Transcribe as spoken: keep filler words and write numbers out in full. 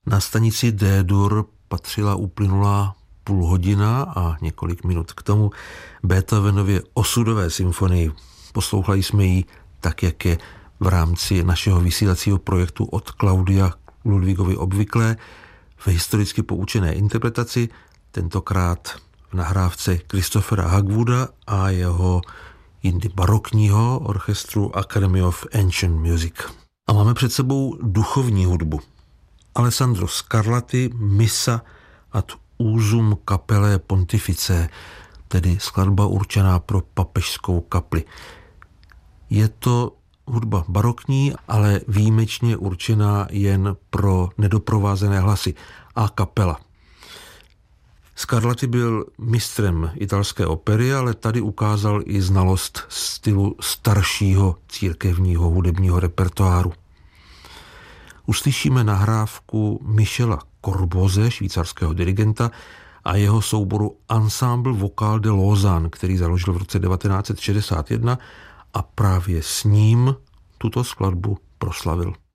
Na stanici D-dur patřila uplynulá půl hodina a několik minut k tomu Beethovenově osudové symfonii. Poslouchali jsme ji tak, jak je v rámci našeho vysílacího projektu od Claudia Ludwigovi obvyklé, v historicky poučené interpretaci, tentokrát v nahrávce Christophera Hagwooda a jeho jindy barokního orchestru Academy of Ancient Music. A máme před sebou duchovní hudbu. Alessandro Scarlatti, Missa ad usum Capellae Pontificae, tedy skladba určená pro papežskou kapli. Je to hudba barokní, ale výjimečně určená jen pro nedoprovázené hlasy a kapela. Scarlatti byl mistrem italské opery, ale tady ukázal i znalost stylu staršího církevního hudebního repertoáru. Uslyšíme nahrávku Michela Corboze, švýcarského dirigenta, a jeho souboru Ensemble Vocal de Lausanne, který založil v roce devatenáct set šedesát jedna a právě s ním tuto skladbu proslavil.